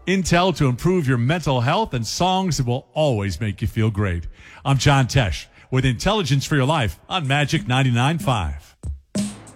Intel to improve your mental health and songs that will always make you feel great. I'm John Tesh with Intelligence for Your Life on Magic 99.5.